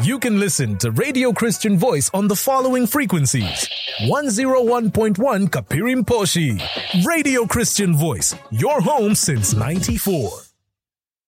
You can listen to Radio Christian Voice on the following frequencies. 101.1 Kapirimposhi. Radio Christian Voice, your home since 94.